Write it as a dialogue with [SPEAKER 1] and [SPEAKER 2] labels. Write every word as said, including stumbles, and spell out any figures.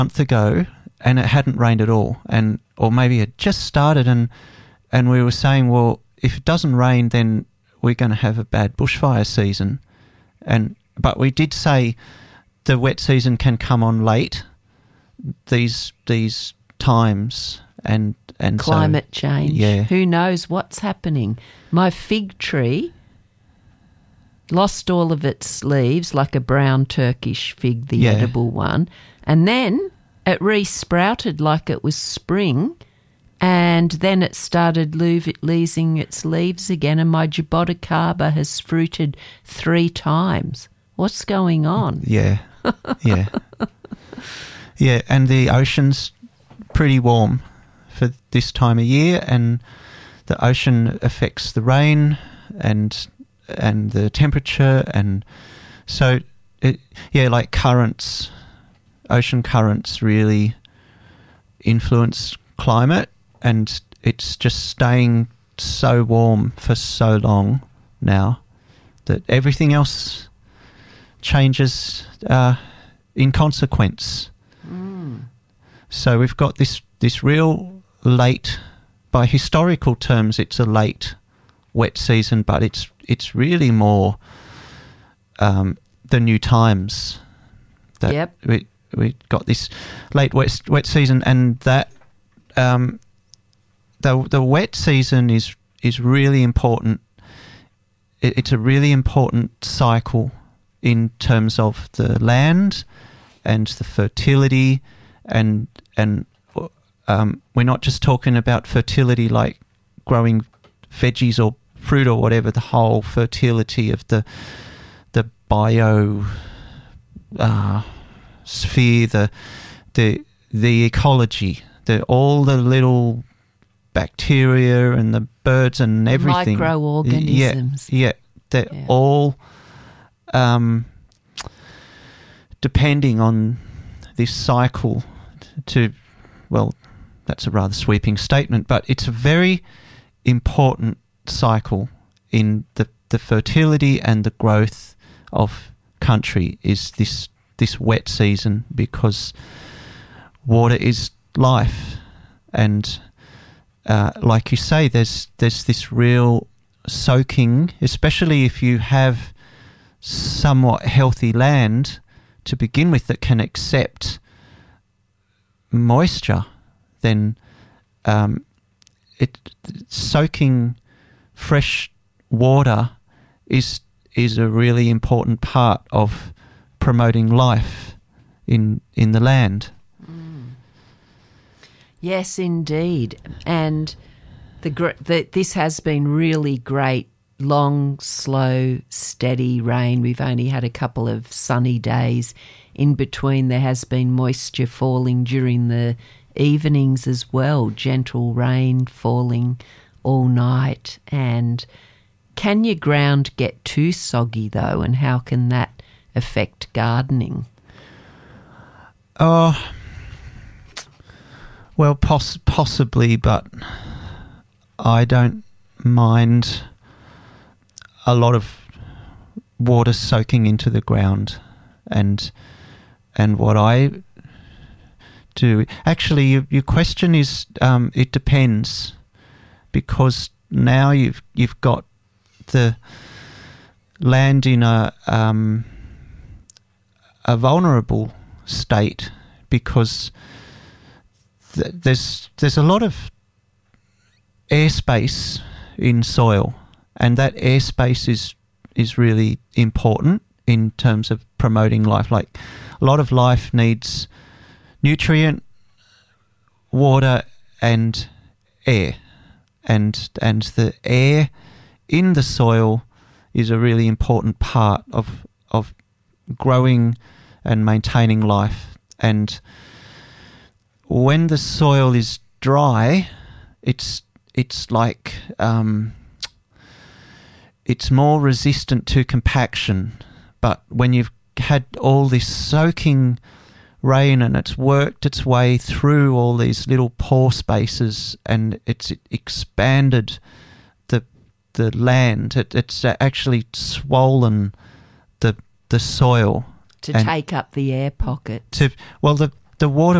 [SPEAKER 1] month ago and it hadn't rained at all, and or maybe it just started, and and we were saying, well, if it doesn't rain, then we're going to have a bad bushfire season. And but we did say the wet season can come on late these these times, and and
[SPEAKER 2] climate
[SPEAKER 1] so,
[SPEAKER 2] change.
[SPEAKER 1] Yeah,
[SPEAKER 2] who knows what's happening? My fig tree lost all of its leaves, like a brown Turkish fig, the
[SPEAKER 1] yeah.
[SPEAKER 2] edible one, and then it re-sprouted like it was spring, and then it started lo- losing its leaves again, and my Jaboticaba has fruited three times. What's going on?
[SPEAKER 1] Yeah, yeah. Yeah, and the ocean's pretty warm for this time of year, and the ocean affects the rain and and the temperature, and so, it, yeah, like currents, ocean currents really influence climate, and it's just staying so warm for so long now that everything else changes uh, in consequence.
[SPEAKER 2] Mm.
[SPEAKER 1] So we've got this, this real late, by historical terms, it's a late wet season, but it's it's really more um, the new times that
[SPEAKER 2] yep.
[SPEAKER 1] we we got this late wet wet season, and that um, the the wet season is is really important. It, it's a really important cycle in terms of the land and the fertility, and and um, we're not just talking about fertility like growing veggies or fruit or whatever, the whole fertility of the the bio uh, sphere, the the the ecology, the all the little bacteria and the birds and everything,
[SPEAKER 2] microorganisms.
[SPEAKER 1] Yeah, yeah, they're
[SPEAKER 2] yeah.
[SPEAKER 1] all um, depending on this cycle. To well, that's a rather sweeping statement, but it's a very important cycle in the, the fertility and the growth of country is this this wet season, because water is life, and uh, like you say, there's there's this real soaking, especially if you have somewhat healthy land to begin with that can accept moisture, then um, it soaking fresh water is is a really important part of promoting life in in the land.
[SPEAKER 2] Mm. Yes, indeed, and the, the this has been really great. Long, slow, steady rain. We've only had a couple of sunny days. In between, there has been moisture falling during the evenings as well. Gentle rain falling all night. And can your ground get too soggy, though? And how can that affect gardening?
[SPEAKER 1] Oh, well, poss- possibly, but I don't mind a lot of water soaking into the ground, and and what I do actually, your, your question is um, it depends, because now you've you've got the land in a um, a vulnerable state, because th- there's there's a lot of airspace in soil. And that airspace is is really important in terms of promoting life. Like, a lot of life needs nutrient, water, and air. And and the air in the soil is a really important part of of growing and maintaining life. And when the soil is dry, it's it's like um, it's more resistant to compaction. But when you've had all this soaking rain and it's worked its way through all these little pore spaces and it's expanded the the land, it, it's actually swollen the the soil
[SPEAKER 2] to take up the air pocket.
[SPEAKER 1] To well, the the water